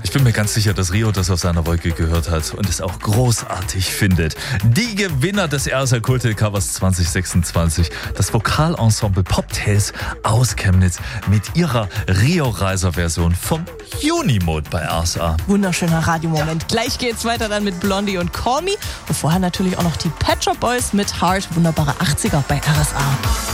Ich bin mir ganz sicher, dass Rio das auf seiner Wolke gehört hat und es auch großartig findet. Die Gewinner des RSA Kultil Covers 2026, das Vokalensemble Poptails aus Chemnitz mit ihrer Rio-Reiser-Version vom Junimode bei RSA. Wunderschöner Radiomoment. Gleich geht's weiter dann mit Blondie und Call Me und vorher natürlich auch noch die Pet Shop Boys mit Heart. Wunderbare 80er bei RSA.